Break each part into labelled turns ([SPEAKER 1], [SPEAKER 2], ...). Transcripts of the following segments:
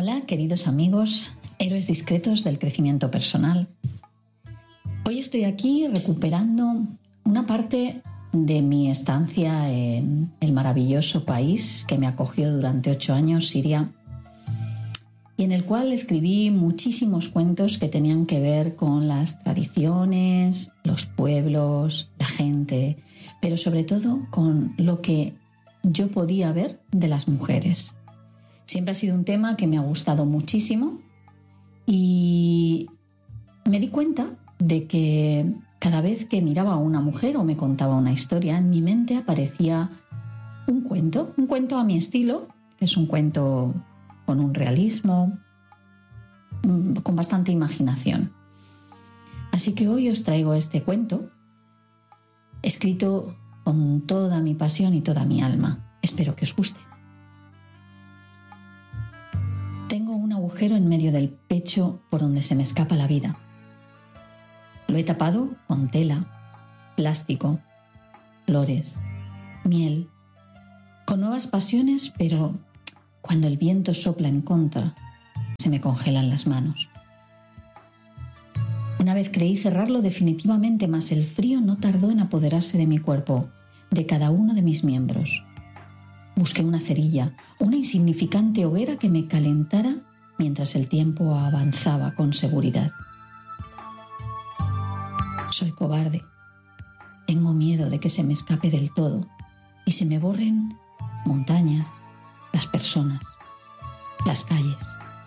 [SPEAKER 1] Hola, queridos amigos, héroes discretos del crecimiento personal. Hoy estoy aquí recuperando una parte de mi estancia en el maravilloso país que me acogió durante 8 años, Siria, y en el cual escribí muchísimos cuentos que tenían que ver con las tradiciones, los pueblos, la gente, pero sobre todo con lo que yo podía ver de las mujeres. Siempre ha sido un tema que me ha gustado muchísimo y me di cuenta de que cada vez que miraba a una mujer o me contaba una historia, en mi mente aparecía un cuento a mi estilo, que es un cuento con un realismo, con bastante imaginación. Así que hoy os traigo este cuento, escrito con toda mi pasión y toda mi alma. Espero que os guste. Tengo un agujero en medio del pecho por donde se me escapa la vida. Lo he tapado con tela, plástico, flores, miel, con nuevas pasiones, pero cuando el viento sopla en contra, se me congelan las manos. Una vez creí cerrarlo definitivamente, mas el frío no tardó en apoderarse de mi cuerpo, de cada uno de mis miembros. Busqué una cerilla, una insignificante hoguera que me calentara mientras el tiempo avanzaba con seguridad. Soy cobarde. Tengo miedo de que se me escape del todo y se me borren montañas, las personas, las calles.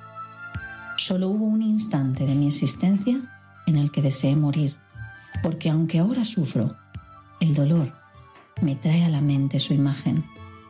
[SPEAKER 1] Solo hubo un instante de mi existencia en el que deseé morir, porque aunque ahora sufro, el dolor me trae a la mente su imagen.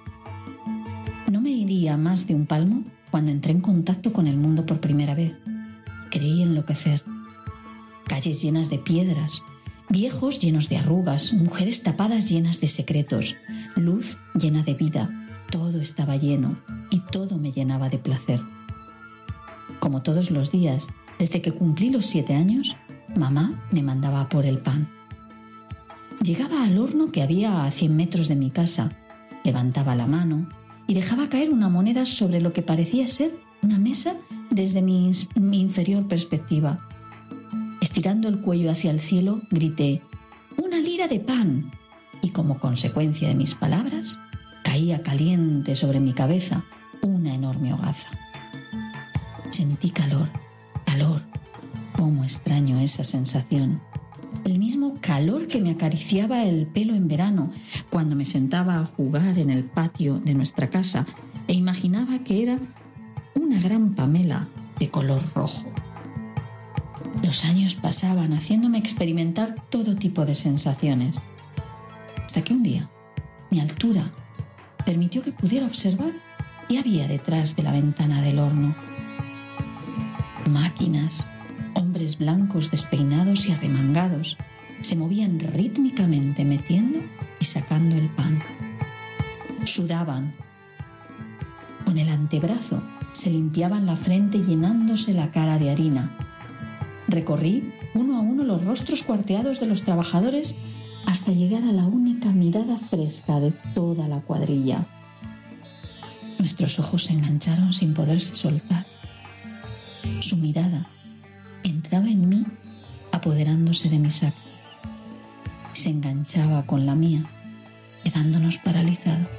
[SPEAKER 1] No me iría más de un palmo cuando entré en contacto con el mundo por primera vez. Creí enloquecer. Calles llenas de piedras, viejos llenos de arrugas, mujeres tapadas llenas de secretos, luz llena de vida. Todo estaba lleno y todo me llenaba de placer. Como todos los días, desde que cumplí los 7 años, mamá me mandaba a por el pan. Llegaba al horno que había a 100 metros de mi casa, levantaba la mano y dejaba caer una moneda sobre lo que parecía ser una mesa desde mi inferior perspectiva. Estirando el cuello hacia el cielo, grité: ¡1 lira de pan! Y como consecuencia de mis palabras, caía caliente sobre mi cabeza una enorme hogaza. Sentí calor. Cómo extraño esa sensación. El mismo calor que me acariciaba el pelo en verano cuando me sentaba a jugar en el patio de nuestra casa e imaginaba que era una gran pamela de color rojo. Los años pasaban haciéndome experimentar todo tipo de sensaciones, hasta que un día mi altura permitió que pudiera observar qué había detrás de la ventana del horno. Máquinas, hombres blancos despeinados y arremangados se movían rítmicamente metiendo y sacando el pan. Sudaban. Con el antebrazo se limpiaban la frente llenándose la cara de harina. Recorrí uno a uno los rostros cuarteados de los trabajadores hasta llegar a la única mirada fresca de toda la cuadrilla. Nuestros ojos se engancharon sin poderse soltar. Su mirada entraba en mí apoderándose de mi saco. Se enganchaba con la mía, quedándonos paralizados.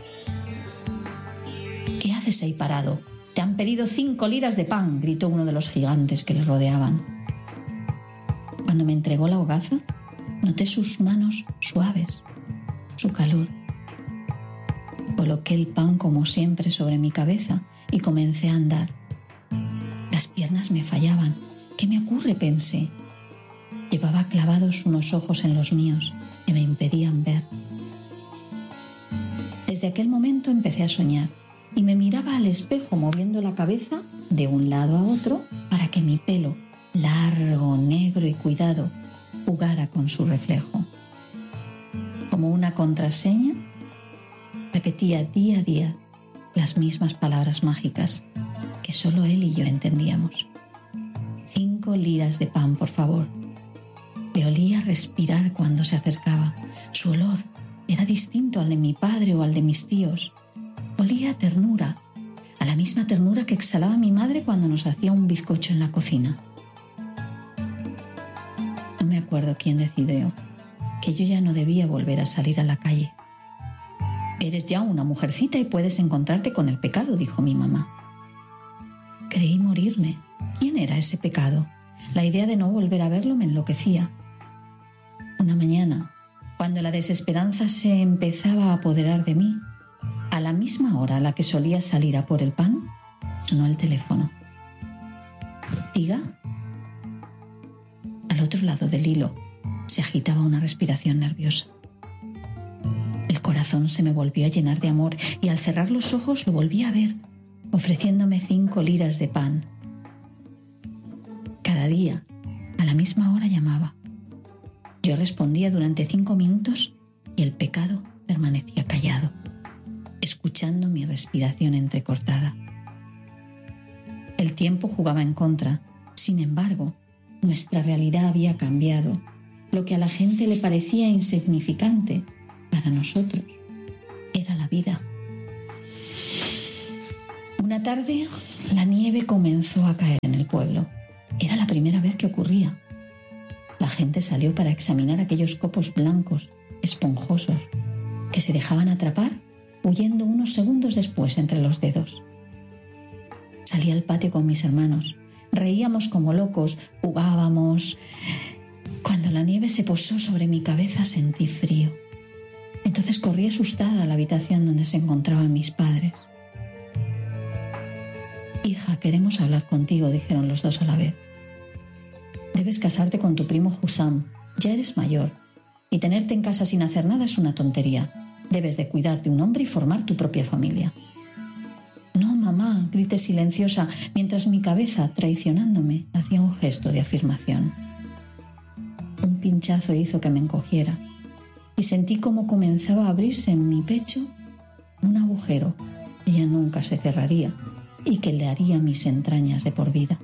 [SPEAKER 1] ¿Qué haces ahí parado? Te han pedido 5 liras de pan, gritó uno de los gigantes que le rodeaban. Cuando me entregó la hogaza, noté sus manos suaves, su calor. Coloqué el pan como siempre sobre mi cabeza y comencé a andar. Las piernas me fallaban. ¿Qué me ocurre?, pensé. Llevaba clavados unos ojos en los míos que me impedían ver. Desde aquel momento empecé a soñar y me miraba al espejo moviendo la cabeza de un lado a otro para que mi pelo, largo, negro y cuidado, jugara con su reflejo. Como una contraseña, repetía día a día las mismas palabras mágicas que solo él y yo entendíamos. 5 liras de pan, por favor. Le olía respirar cuando se acercaba. Su olor era distinto al de mi padre o al de mis tíos. Olía a ternura, a la misma ternura que exhalaba mi madre cuando nos hacía un bizcocho en la cocina. No me acuerdo quién decidió que yo ya no debía volver a salir a la calle. Eres ya una mujercita y puedes encontrarte con el pecado, dijo mi mamá. Creí morirme. ¿Quién era ese pecado? La idea de no volver a verlo me enloquecía. Una mañana, cuando la desesperanza se empezaba a apoderar de mí, a la misma hora a la que solía salir a por el pan, sonó el teléfono. ¿Diga? Al otro lado del hilo se agitaba una respiración nerviosa. El corazón se me volvió a llenar de amor y al cerrar los ojos lo volví a ver, ofreciéndome 5 liras de pan. Cada día, a la misma hora llamaba. Yo respondía durante 5 minutos y el pecado permanecía callado, escuchando mi respiración entrecortada. El tiempo jugaba en contra. Sin embargo, nuestra realidad había cambiado. Lo que a la gente le parecía insignificante, para nosotros era la vida. Una tarde, la nieve comenzó a caer en el pueblo. Era la primera vez que ocurría. La gente salió para examinar aquellos copos blancos, esponjosos, que se dejaban atrapar, huyendo unos segundos después entre los dedos. Salí al patio con mis hermanos. Reíamos como locos, jugábamos. Cuando la nieve se posó sobre mi cabeza sentí frío. Entonces corrí asustada a la habitación donde se encontraban mis padres. Hija, queremos hablar contigo, dijeron los dos a la vez. Debes casarte con tu primo Hussam. Ya eres mayor. Y tenerte en casa sin hacer nada es una tontería. Debes de cuidar de un hombre y formar tu propia familia. No, mamá, grité silenciosa, mientras mi cabeza, traicionándome, hacía un gesto de afirmación. Un pinchazo hizo que me encogiera y sentí cómo comenzaba a abrirse en mi pecho un agujero que ya nunca se cerraría y que le haría mis entrañas de por vida.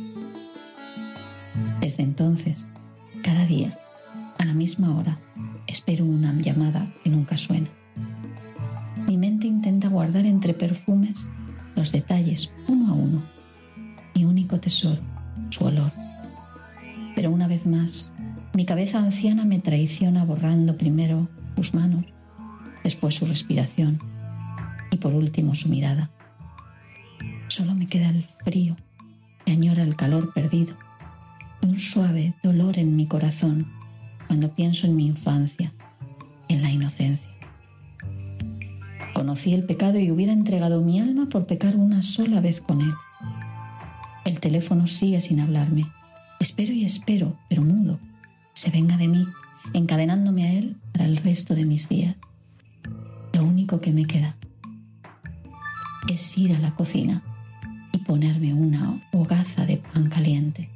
[SPEAKER 1] Desde entonces, cada día, a la misma hora, espero una llamada que nunca suena. Mi mente intenta guardar entre perfumes los detalles uno a uno. Mi único tesoro, su olor. Pero una vez más, mi cabeza anciana me traiciona borrando primero sus manos, después su respiración y por último su mirada. Solo me queda el frío que añora el calor perdido y un suave dolor en mi corazón cuando pienso en mi infancia, en la inocencia. Conocí el pecado y hubiera entregado mi alma por pecar una sola vez con él. El teléfono sigue sin hablarme. Espero y espero, pero mudo. Se venga de mí, encadenándome a él para el resto de mis días. Lo único que me queda es ir a la cocina y ponerme una hogaza de pan caliente